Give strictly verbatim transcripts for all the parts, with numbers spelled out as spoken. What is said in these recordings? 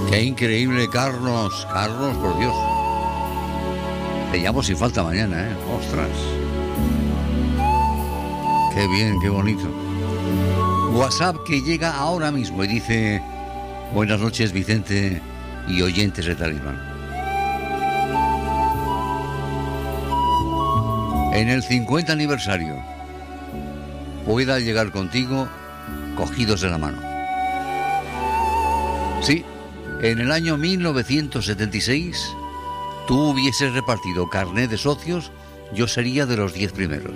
Qué increíble, Carlos. Carlos, por Dios. Te llamo si falta mañana, ¿eh? Ostras. Qué bien, qué bonito. WhatsApp que llega ahora mismo y dice: buenas noches, Vicente y oyentes de Talismán. En el cincuenta aniversario pueda llegar contigo cogidos de la mano. Sí, en el año mil novecientos setenta y seis tú hubieses repartido carnet de socios, yo sería de los diez primeros.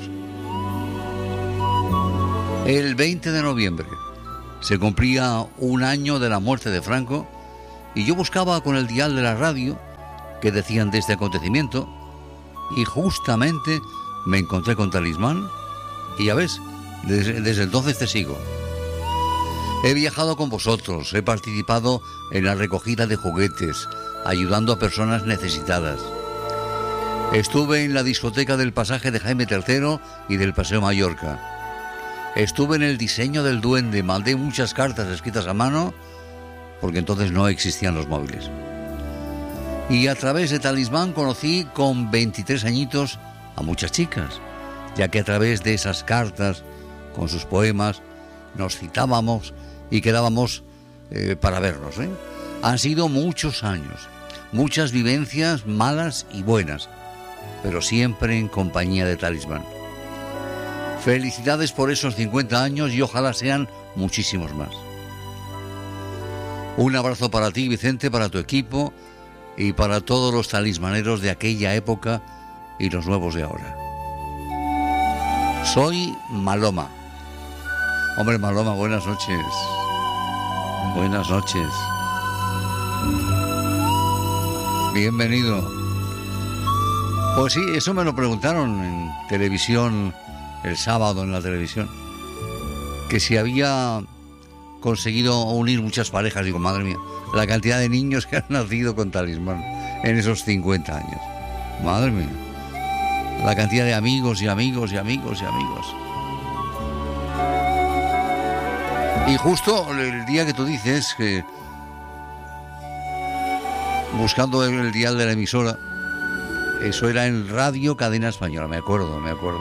El veinte de noviembre se cumplía un año de la muerte de Franco y yo buscaba con el dial de la radio qué decían de este acontecimiento y justamente me encontré con Talismán y ya ves, desde, desde entonces te sigo. He viajado con vosotros, he participado en la recogida de juguetes, ayudando a personas necesitadas. Estuve en la discoteca del Pasaje de Jaime tercero y del Paseo Mallorca. Estuve en el diseño del duende, mandé muchas cartas escritas a mano, porque entonces no existían los móviles. Y a través de Talismán conocí con veintitrés añitos a muchas chicas, ya que a través de esas cartas, con sus poemas, nos citábamos y quedábamos eh, para vernos, ¿eh? Han sido muchos años, muchas vivencias malas y buenas, pero siempre en compañía de Talismán. Felicidades por esos cincuenta años y ojalá sean muchísimos más. Un abrazo para ti, Vicente, para tu equipo y para todos los talismaneros de aquella época y los nuevos de ahora. Soy Maloma. Hombre, Maloma, buenas noches. Buenas noches. Bienvenido. Pues sí, eso me lo preguntaron en televisión el sábado, en la televisión, que si había conseguido unir muchas parejas. Digo, madre mía, la cantidad de niños que han nacido con Talismán en esos cincuenta años. Madre mía, la cantidad de amigos y amigos y amigos y amigos. Y justo el día que tú dices que, buscando el dial de la emisora, eso era en Radio Cadena Española, me acuerdo, me acuerdo.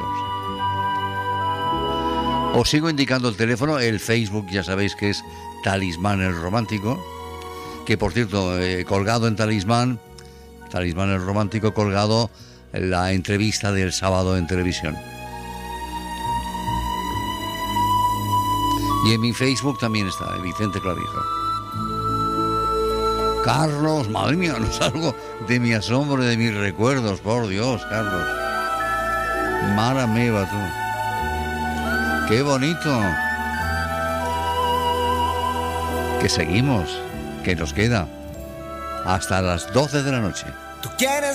Os sigo indicando el teléfono, el Facebook ya sabéis que es Talismán el Romántico, que por cierto, eh, colgado en Talismán, Talismán el Romántico, colgado en la entrevista del sábado en televisión. Y en mi Facebook también está, Vicente Clavijo. Carlos, madre mía, no salgo de mi asombro, de mis recuerdos, por Dios, Carlos. Mara meva, tú. Qué bonito. Que seguimos, que nos queda hasta las doce de la noche. ¿Tú quieres?